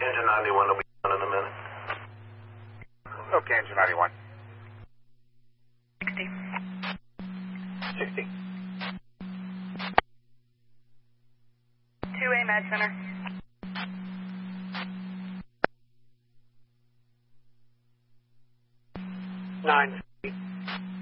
Engine 91 will be on in a minute. Okay, engine 91. 60. 60. 2A Med Center. 9.